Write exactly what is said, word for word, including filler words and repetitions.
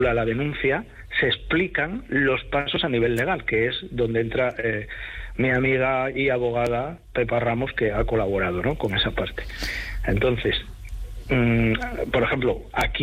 la denuncia, se explican los pasos a nivel legal, que es donde entra eh, mi amiga y abogada Pepa Ramos, que ha colaborado, ¿no?, con esa parte. Entonces, mmm, por ejemplo, aquí